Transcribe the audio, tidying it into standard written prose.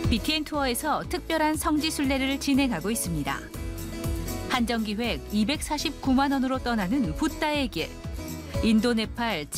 BTN 투어에서 특별한 성지 순례를 진행하고 있습니다. 한정기획 249만 원으로 떠나는 붓다의 길. 인도 네팔